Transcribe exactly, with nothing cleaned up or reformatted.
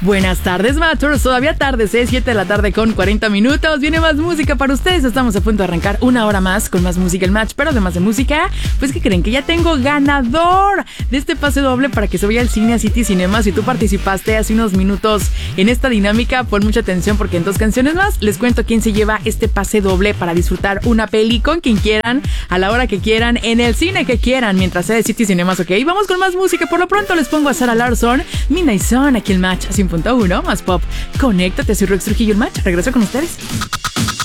Buenas tardes, Matchers. Todavía tarde, ¿eh? siete de la tarde con cuarenta minutos. Viene más música para ustedes. Estamos a punto de arrancar una hora más con más música el match. Pero además de música, pues que creen que ya tengo ganador de este pase doble para que se vaya al cine a City Cinema. Si tú participaste hace unos minutos en esta dinámica, pon mucha atención porque en dos canciones más les cuento quién se lleva este pase doble para disfrutar una peli con quien quieran, a la hora que quieran, en el cine que quieran, mientras sea de City Cinemas, ¿ok? Vamos con más música. Por lo pronto les pongo a Sarah Larsson, Midnight Sun, aquí el match cien punto uno, más pop. Conéctate, soy Rex Trujillo, el match. Regreso con ustedes.